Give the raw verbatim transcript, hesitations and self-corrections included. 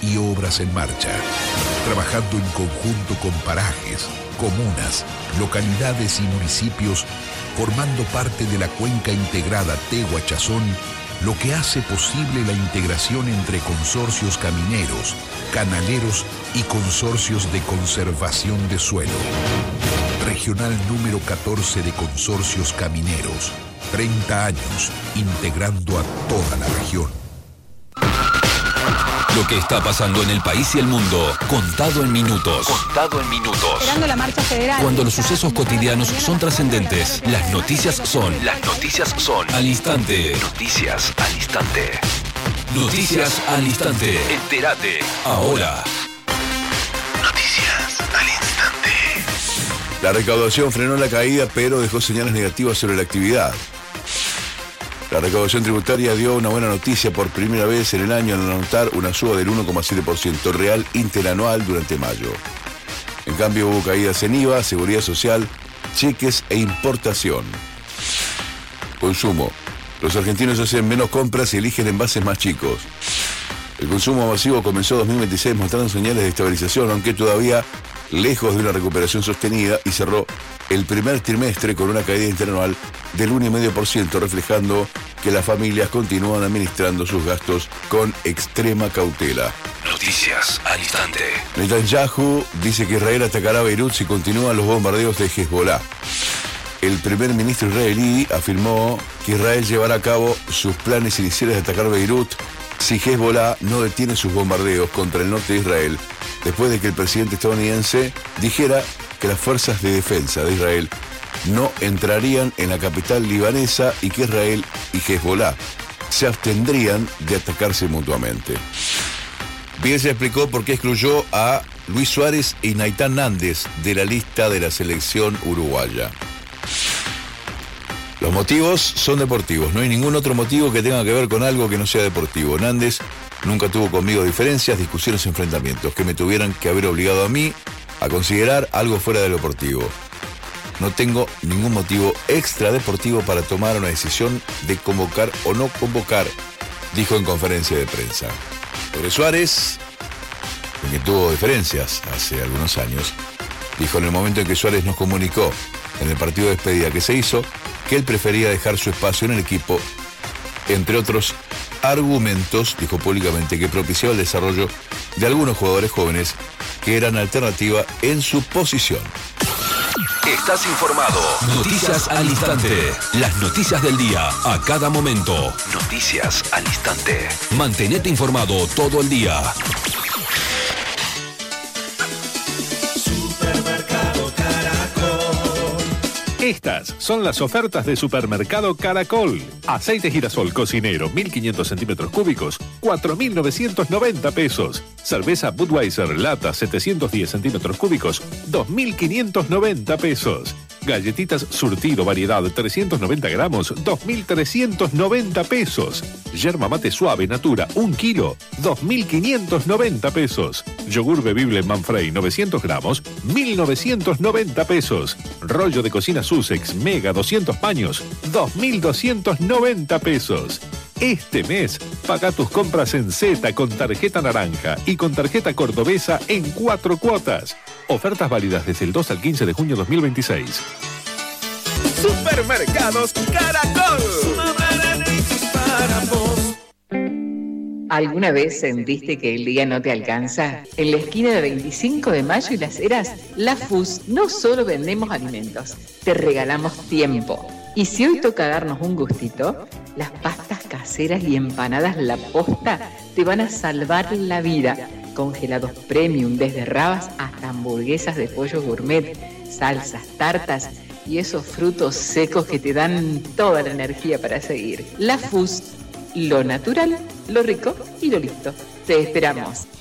y obras en marcha, trabajando en conjunto con parajes, comunas, localidades y municipios, formando parte de la cuenca integrada Tehuachazón, lo que hace posible la integración entre consorcios camineros, canaleros y consorcios de conservación de suelo. Regional número catorce de consorcios camineros. treinta años integrando a toda la región. Lo que está pasando en el país y el mundo, contado en minutos. Contado en minutos. Esperando la marcha federal. Cuando los sucesos cotidianos son trascendentes, las noticias son. Las noticias son. Al instante. Noticias al instante. Noticias al instante. Entérate. Ahora. Noticias al instante. La recaudación frenó la caída, pero dejó señales negativas sobre la actividad. La recaudación tributaria dio una buena noticia por primera vez en el año al anotar una suba del uno coma siete por ciento real interanual durante mayo. En cambio, hubo caídas en I V A, seguridad social, cheques e importación. Consumo. Los argentinos hacen menos compras y eligen envases más chicos. El consumo masivo comenzó dos mil veintiséis mostrando señales de estabilización, aunque todavía lejos de una recuperación sostenida, y cerró el primer trimestre con una caída interanual del uno coma cinco por ciento, reflejando que las familias continúan administrando sus gastos con extrema cautela. Noticias al instante. Netanyahu dice que Israel atacará Beirut si continúan los bombardeos de Hezbollah. El primer ministro israelí afirmó que Israel llevará a cabo sus planes iniciales de atacar Beirut si Hezbollah no detiene sus bombardeos contra el norte de Israel, después de que el presidente estadounidense dijera que las fuerzas de defensa de Israel no entrarían en la capital libanesa y que Israel y Hezbollah se abstendrían de atacarse mutuamente. Bielsa explicó por qué excluyó a Luis Suárez y Naitán Nández de la lista de la selección uruguaya. Los motivos son deportivos, no hay ningún otro motivo que tenga que ver con algo que no sea deportivo. Nández nunca tuvo conmigo diferencias, discusiones, enfrentamientos que me tuvieran que haber obligado a mí a considerar algo fuera de lo deportivo. No tengo ningún motivo extra deportivo para tomar una decisión de convocar o no convocar, dijo en conferencia de prensa. Sobre Suárez, con quien tuvo diferencias hace algunos años, dijo en el momento en que Suárez nos comunicó en el partido de despedida que se hizo que él prefería dejar su espacio en el equipo, entre otros argumentos, dijo públicamente que propició el desarrollo de algunos jugadores jóvenes que eran alternativa en su posición. Estás informado. Noticias al instante. Las noticias del día a cada momento. Noticias al instante. Mantenete informado todo el día. Estas son las ofertas de Supermercado Caracol. Aceite girasol cocinero, mil quinientos centímetros cúbicos, cuatro mil novecientos noventa pesos. Cerveza Budweiser lata, setecientos diez centímetros cúbicos, dos mil quinientos noventa pesos. Galletitas Surtido variedad, trescientos noventa gramos, dos mil trescientos noventa pesos. Yerba mate suave Natura, un kilo, dos mil quinientos noventa pesos. Yogur bebible Manfrey, novecientos gramos, mil novecientos noventa pesos. Rollo de cocina Sussex Mega, doscientos paños, dos mil doscientos noventa pesos. Este mes, paga tus compras en Z con tarjeta naranja y con tarjeta cordobesa en cuatro cuotas. Ofertas válidas desde el dos al quince de junio de dos mil veintiséis. Supermercados Caracol. ¿Alguna vez sentiste que el día no te alcanza? En la esquina de veinticinco de mayo y Las Heras, La Fus no solo vendemos alimentos, te regalamos tiempo. Y si hoy toca darnos un gustito, las pastas caseras y empanadas La Posta te van a salvar la vida. Congelados premium, desde rabas hasta hamburguesas de pollo gourmet, salsas, tartas y esos frutos secos que te dan toda la energía para seguir. La Fus, lo natural, lo rico y lo listo. Te esperamos.